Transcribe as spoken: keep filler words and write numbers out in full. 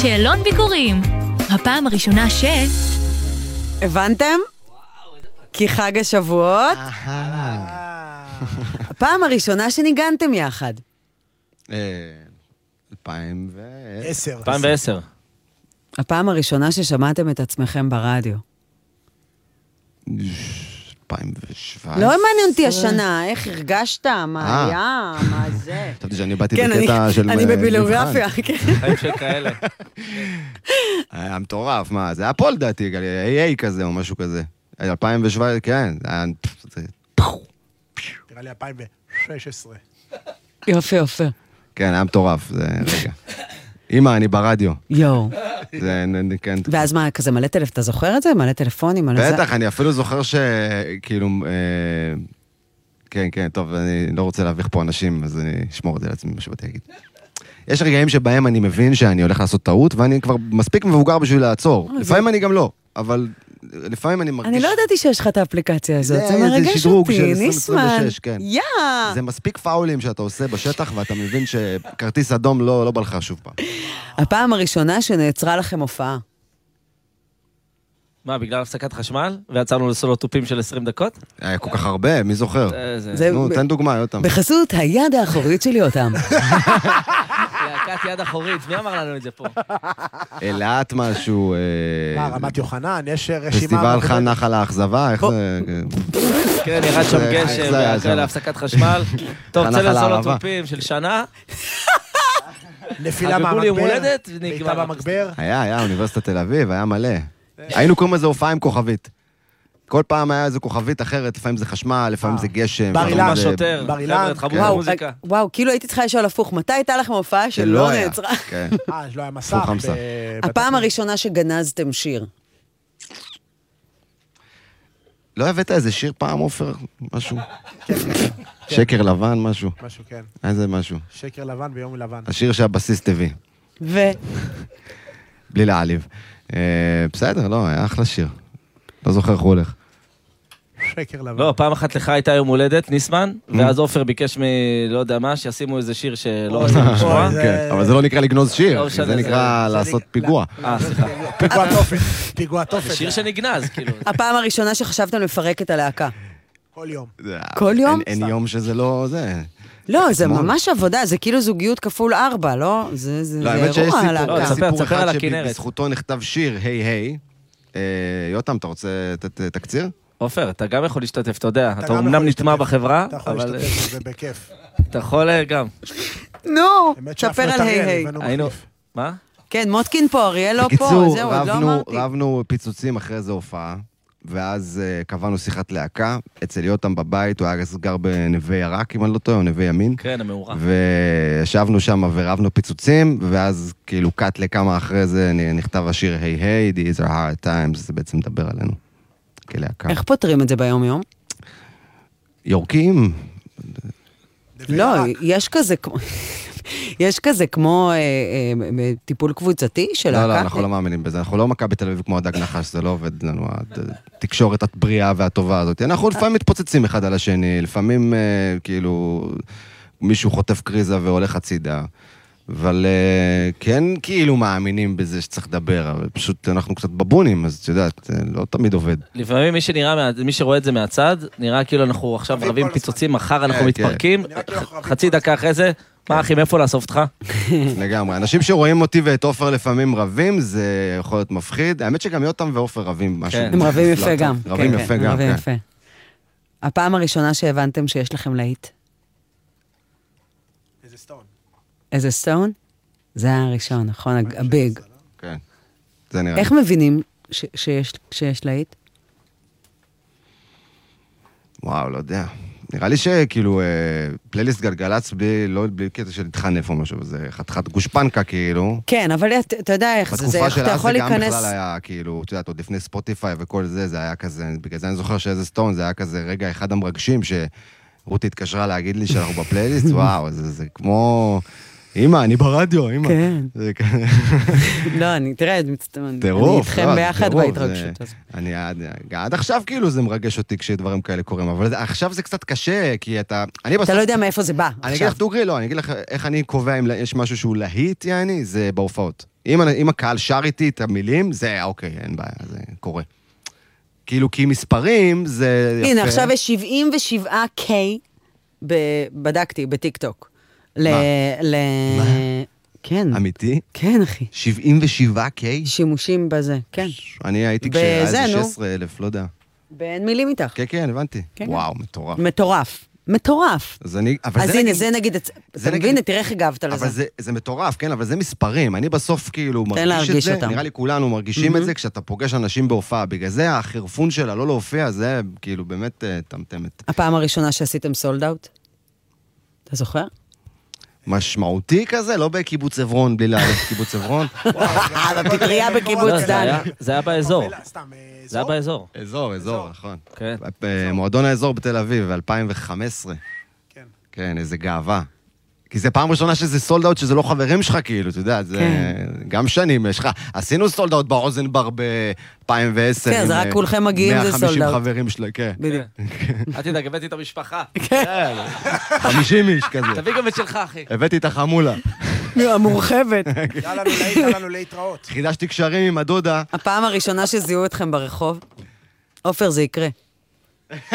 שאלון ביקורים. הפעם הראשונה ש... הבנתם? כי חג השבועות. הפעם הראשונה שניגנתם יחד. אלפיים ועשר. אלפיים ועשר. הפעם הראשונה ששמעתם את עצמכם ברדיו. אלפיים ושבע עשרה. לא מעניין אותי השנה, איך הרגשת, מה היה, מה זה. חשבתי שאני באתי בקטע של... אני בבילוגרפיה. חיים של כאלה. היה מטורף, מה, זה היה פה לדעתי, איי איי כזה או משהו כזה. אלפיים ושבע עשרה, כן, זה היה... נראה לי אלפיים ושש עשרה. יופי, יופי. כן, היה מטורף, זה רגע. אמא, אני ברדיו. יואו. זה, כן. ואז מה, כזה מלא טלפון, אתה זוכר את זה? מלא טלפונים? בטח, אני אפילו זוכר שכאילו... כן, כן, טוב, אני לא רוצה להביך פה אנשים, אז אני אשמור את זה לעצמי, מה שבאתי להגיד. יש רגעים שבהם אני מבין שאני הולך לעשות טעות, ואני כבר מספיק מבוגר בשביל לעצור. לפעמים אני גם לא, אבל לפעמים אני מרגיש... אני לא ידעתי שיש לך את האפליקציה הזאת, זה מרגש אותי, ניסמן. יא! זה מספיק פאולים שאתה עושה בשטח, ואתה מבין שכרטיס אדום לא בא לך שוב פעם. הפעם הראשונה שנעצרה לכם הופעה. מה, בגלל הפסקת חשמל? ויצרנו לסולוטופים של עשרים דקות? היה כל כך הרבה, מי זוכר? נו, תן דוגמה, יותם. בחסות היד האחורית של יותם. להקת יד אחורית, מי אמר לנו את זה פה? אלעת משהו... מה, רמת יוחנן, יש רשימה... פסטיבל חן נחל האכזבה, איך זה... כן, ירד שם גשם, ואחרי להפסקת חשמל. טוב, צלם סולוטופים של שנה. נפילה מהמגבר, בעיטה במגבר. היה, היה, אוניברסיטת תל אביב, היה מלא. היינו קוראים לזה הופעה עם כוכבית. כל פעם היה איזו כוכבית אחרת, לפעמים זה חשמל, לפעמים זה גשם. בר אילן, שוטר, בר אילן. וואו, כאילו הייתי צריכה לשאול הפוך, מתי הייתה לכם הופעה שלא נעצרה? אה, לא היה מסך. הפעם הראשונה שגנזתם שיר. לא הבאת איזה שיר פעם, עופר? משהו? שקר לבן, משהו? משהו, כן. איזה משהו? שקר לבן ביום לבן. השיר שהבסיס טבעי. ו? בלי להעליב. בסדר, לא, היה אחלה שיר. לא זוכר איך הוא הולך. שקר לבן. לא, פעם אחת לך הייתה יום הולדת, ניסמן, ואז עופר ביקש מ... לא יודע מה, שישימו איזה שיר שלא רצינו לשמוע. אבל זה לא נקרא לגנוז שיר, זה נקרא לעשות פיגוע. אה, סליחה. פיגוע תופת. פיגוע תופת. שיר שנגנז, כאילו. הפעם הראשונה שחשבתם לפרק את הלהקה. כל יום. כל יום? אין יום שזה לא זה. לא, זה ממש עבודה, זה כאילו זוגיות כפול ארבע, לא? זה אירוע הלהקה. יש סיפור אחד שבזכותו נכתב שיר, היי היי. יותם, אתה רוצה תקציר? עופר, אתה גם יכול להשתתף, אתה יודע, אתה אומנם נטמע בחברה, אתה יכול להשתתף, זה בכיף. אתה יכול גם. נו, תספר על היי היי. היינו, מה? כן, מוטקין פה, אריאל לא פה, זהו, עוד לא אמרתי. בקיצור, רבנו פיצוצים אחרי איזו הופעה, ואז קבענו שיחת להקה, אצל יותם בבית, הוא היה גר בנווה ירק, אם אני לא טועה, או נווה ימין. כן, המאורה. וישבנו שם ורבנו פיצוצים, ואז כאילו קאט לכמה אחרי זה נכתב השיר היי היי, these are hard times, זה בעצם מדבר עלינו. כלהקה. איך פותרים את זה ביום יום? יורקים. לא, יש כזה כמו... יש כזה כמו טיפול קבוצתי של להקה? לא, לא, אנחנו לא מאמינים בזה. אנחנו לא מכבי תל אביב כמו הדג נחש, זה לא עובד לנו, התקשורת הבריאה והטובה הזאת. אנחנו לפעמים מתפוצצים אחד על השני, לפעמים כאילו מישהו חוטף קריזה והולך הצידה. אבל כן כאילו מאמינים בזה שצריך לדבר, אבל פשוט אנחנו קצת בבונים, אז את יודעת, לא תמיד עובד. לפעמים מי שנראה, מי שרואה את זה מהצד, נראה כאילו אנחנו עכשיו רבים פיצוצים, מחר אנחנו מתפרקים, חצי דקה אחרי זה, מה אחי, מאיפה לאסוף אותך? לגמרי, אנשים שרואים אותי ואת עופר לפעמים רבים, זה יכול להיות מפחיד, האמת שגם יותם ועופר רבים משהו. הם רבים יפה גם. רבים יפה גם, כן. הפעם הראשונה שהבנתם שיש לכם להיט? איזה סטון. איזה סטון? זה היה הראשון, נכון? הביג. כן, זה נראה. איך מבינים שיש להיט? וואו, לא יודע. נראה לי שכאילו, פלייליסט גלגלץ בלי, לא בלי קטע של להתחנף או משהו, זה חתיכת גושפנקה כאילו. כן, אבל אתה יודע איך זה, בתקופה של אז זה גם בכלל היה כאילו, אתה יודעת, עוד לפני ספוטיפיי וכל זה, זה היה כזה, בגלל זה אני זוכר שאיזה סטון, זה היה כזה רגע אחד המרגשים, שרותי התקשרה להגיד לי שאנחנו בפלייליסט, וואו, זה כמו... אמא, אני ברדיו, אמא. כן. לא, אני, תראה, אני איתכם ביחד בהתרגשות הזאת. אני עד עכשיו כאילו זה מרגש אותי כשדברים כאלה קורים, אבל עכשיו זה קצת קשה, כי אתה... אתה לא יודע מאיפה זה בא. אני אגיד לך דוגרי, לא, אני אגיד לך איך אני קובע אם יש משהו שהוא להיט, יעני, זה בהופעות. אם, אם הקהל שר איתי את המילים, זה אוקיי, אין בעיה, זה קורה. כאילו, כי מספרים זה יפה. הנה, עכשיו יש שבעים ושבעה קיי, בדקתי, בטיקטוק. מה? ל... מה? כן. אמיתי? כן, אחי. שבעים ושבעה קיי? שימושים בזה, כן. אני הייתי כשהיה איזה שש עשרה אלף, לא יודע. באין מילים איתך. כן, כן, הבנתי. כן, וואו, מטורף. מטורף. מטורף. אז אני, אבל אז זה הנה, נגיד, זה נגיד, אתה מבין, תראה איך הגבת לזה. אבל זה, זה מטורף, כן, אבל זה מספרים. אני בסוף כאילו מרגיש להרגיש את זה, אותם. נראה לי כולנו מרגישים את זה כשאתה פוגש אנשים בהופעה. בגלל זה החרפון שלה לא להופיע, זה כאילו באמת טמטמת. הפעם הראשונה שעשיתם סולד אאוט? אתה זוכר? משמעותי כזה, לא בקיבוץ עברון, בלי להלך קיבוץ עברון. בפטריה בקיבוץ דן. זה היה באזור. זה היה באזור. אזור, אזור, נכון. כן. מועדון האזור בתל אביב, ב-אלפיים וחמש עשרה. כן. כן, איזה גאווה. כי זה פעם ראשונה שזה סולד אאוט, שזה לא חברים שלך, כאילו, אתה יודע, זה גם שנים, יש לך, עשינו סולד אאוט באוזנבר ב-אלפיים ועשר. כן, זה רק כולכם מגיעים לסולד אאוט. מאה וחמישים חברים שלה, כן. בדיוק. אל תדאג, הבאתי את המשפחה. חמישים איש כזה. תביא גם את שלך, אחי. הבאתי את החמולה. המורחבת. היה לנו להתראות. חידשתי קשרים עם הדודה. הפעם הראשונה שזיהו אתכם ברחוב, עופר, זה יקרה.